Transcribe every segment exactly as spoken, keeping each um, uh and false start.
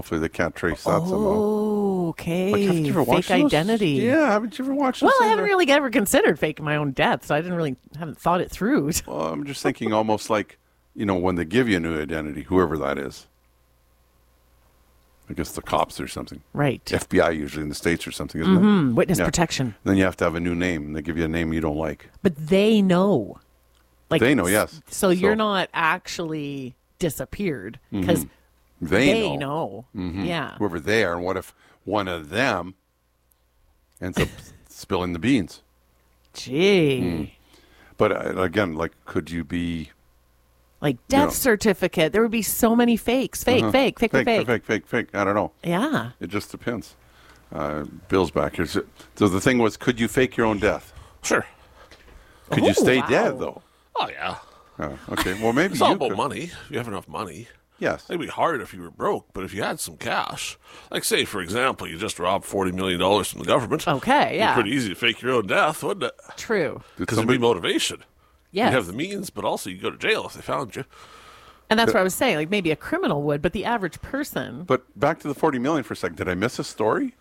Hopefully they can't trace that somehow. Oh, okay. Like, haven't you ever watched fake those? identity. Yeah, haven't you ever watched Well, those I haven't either? really ever considered faking my own death, so I didn't really haven't thought it through. Well, I'm just thinking almost like, you know, when they give you a new identity, whoever that is. I guess the cops or something. Right. F B I usually in the States or something, isn't Mm-hmm. it? Witness Yeah. protection. Then you have to have a new name, and they give you a name you don't like. But they know. Like They know, yes. So you're So- not actually disappeared because They, they know. know. Mhm. Yeah. Whoever they are, and what if one of them ends up spilling the beans? Gee. But uh, again, like, could you be Like death know. certificate. There would be so many fakes. Fake, uh-huh, fake, fake, fake, fake, fake, fake, fake? I don't know. Yeah. It just depends. Uh, Bill's back here. So so the thing was, could you fake your own death? Sure. Could you Oh, stay wow. dead though? Oh, yeah. Oh, okay. Well, maybe It's you all about could. money. If you have enough money. Yes. It'd be hard if you were broke, but if you had some cash, like say, for example, you just robbed forty million dollars from the government. Okay, It'd yeah. be pretty easy to fake your own death, wouldn't it? True. Did Because it'd somebody- be motivation. Yes. You have the means, but also you go to jail if they found you. And that's what I was saying. Like maybe a criminal would, but the average person. But back to the forty million for a second. Did I miss a story?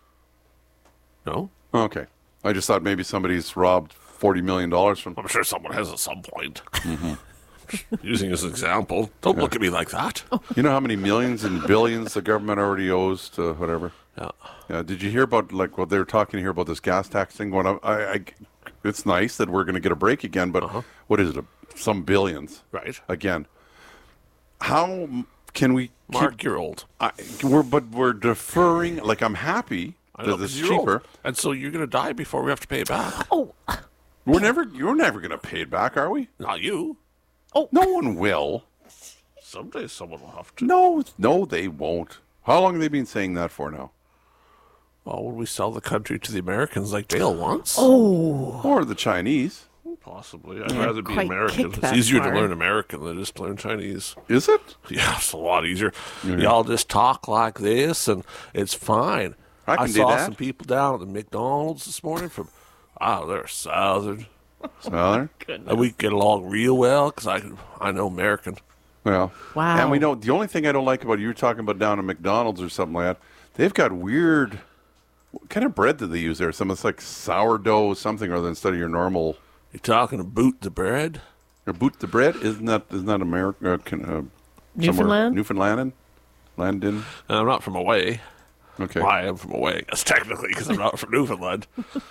No? Okay. I just thought maybe somebody's robbed forty million dollars from. I'm sure someone has at some point. Using as an example. Don't look at me like that. You know how many millions and billions the government already owes to whatever? Yeah. Yeah. Did you hear about like what they were talking here about this gas tax thing going up? I, I it's nice that we're going to get a break again, but what is it? A, some billions Right. again. How m- can we Mark, keep? you're old. I, we're but we're deferring. Like I'm happy I know, that it's 'cause you're old. cheaper. And so you're going to die before we have to pay it back. Oh, We're never. You're never going to pay it back, are we? Not you. No one will. Someday someone will have to. No, no, they won't. How long have they been saying that for now? Well, when we sell the country to the Americans like Dale wants? oh, Or the Chinese? Possibly. I'd rather be quite American. kick It's that easier far. to learn American than it is to learn Chinese. Is it? Yeah, it's a lot easier. Y'all just talk like this, and it's fine. I can do saw that. some people down at the McDonald's this morning from, oh, they're Southern. Southern? And we get along real well because I, I know American. Well, Wow. And we know the only thing I don't like about you were talking about down at McDonald's or something like that. They've got weird. What kind of bread do they use there? Some it's like sourdough something or other instead of your normal. You talking to boot the bread? Or boot the bread? Isn't that isn't that America? Uh, can, uh, somewhere- Newfoundland? Newfoundland, Landon. And I'm not from away. Okay. Well, I am from away, I guess, technically, because I'm not from Newfoundland.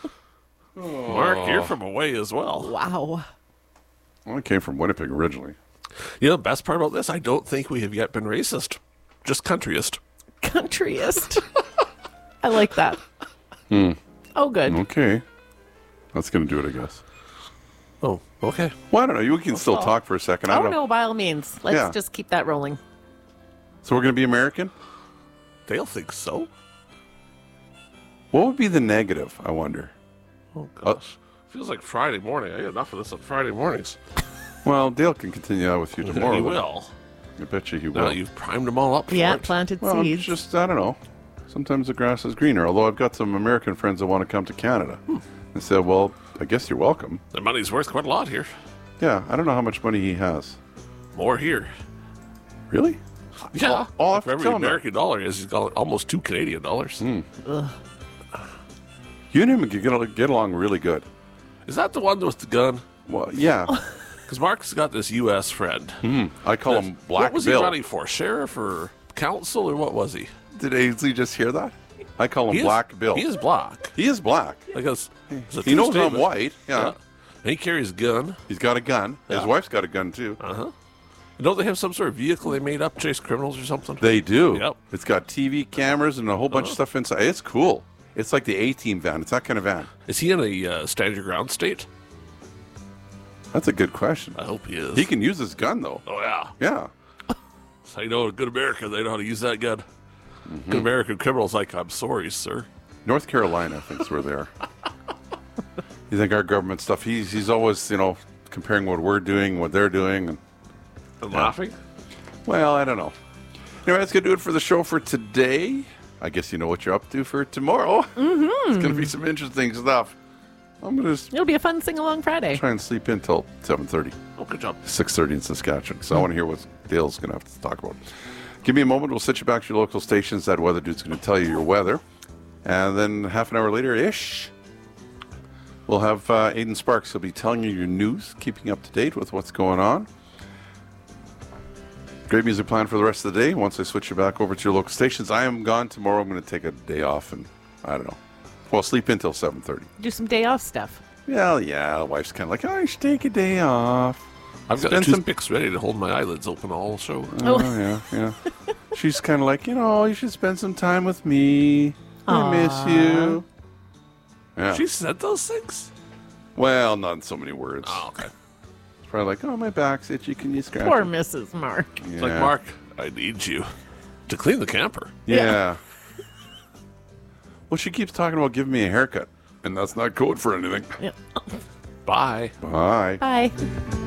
Mark, you're from away as well. wow. Well, I came from Winnipeg originally. You know, the best part about this, I don't think we have yet been racist. Just countryist. Countryist. I like that. Oh, good. Okay, that's gonna do it, I guess. Oh, okay. Well, I don't know. You can still talk for a second. I Oh, don't know. no, by all means. Let's Yeah. just keep that rolling. So we're gonna be American. They'll think so. What would be the negative? I wonder. Oh, gosh. Feels like Friday morning. I get enough of this on Friday mornings. Well, Dale can continue that with you tomorrow. he then. will. I bet you he Now will. you've primed them all up for Yeah, it. planted well, it's seeds. just I don't know. Sometimes the grass is greener. Although I've got some American friends that want to come to Canada. They said, "Well, I guess you're welcome." The money's worth quite a lot here. Yeah, I don't know how much money he has. More here. Really? Yeah. I'll have For to every tell him that. American dollar is, he's got almost two Canadian dollars. You and him get, get get along really good. Is that the one with the gun? Well, yeah. Because Mark's got this U S friend. I call him Black What was Bill. he running for? Sheriff or council or what was he? Did Ainsley just hear that? I call him He is- Black Bill. He is black. He is black. Because it's a He true knows statement. I'm white. Yeah. And he carries a gun. He's got a gun. His Yeah. wife's got a gun too. Don't they have some sort of vehicle they made up to chase criminals or something? They do. Yep. It's got T V cameras and a whole bunch of stuff inside. It's cool. It's like the A-Team van. It's that kind of van. Is he in a uh, stand your ground state? That's a good question. I hope he is. He can use his gun though. Oh yeah. Yeah. So you know, a good American, they know how to use that gun. Mm-hmm. Good American criminals like, I'm sorry, sir. North Carolina, I think, is where they are. You think our government stuff? He's he's always you know comparing what we're doing, what they're doing, and And laughing. well, I don't know. Anyway, that's gonna do it for the show for today. I guess you know what you're up to for tomorrow. Mm-hmm. It's gonna be some interesting stuff. I'm gonna just It'll be a fun sing-along Friday. try and sleep in till seven thirty. Oh, good job. six thirty in Saskatchewan, so I want to hear what Dale's going to have to talk about. Give me a moment. We'll sit you back to your local stations. That weather dude's going to tell you your weather. And then half an hour later-ish, we'll have uh, Aidan Sparks. He'll be telling you your news, keeping up to date with what's going on. Great music plan for the rest of the day. Once I switch you back over to your local stations, I am gone tomorrow. I'm going to take a day off and, I don't know, well, sleep until seven thirty. Do some day off stuff. Well, yeah, the wife's kind of like, oh, I should take a day off. I've got Spend some- toothpicks ready to hold my eyelids open all show. Oh, yeah, yeah. She's kind of like, you know, you should spend some time with me. I miss you. Yeah. She said those things? Well, not in so many words. Oh, okay. It's probably like, oh, my back's itchy. Can you scratch Poor it? Missus Mark. Yeah. It's like, Mark, I need you to clean the camper. Yeah. Well, she keeps talking about giving me a haircut, and that's not code for anything. Yeah. Bye. Bye. Bye.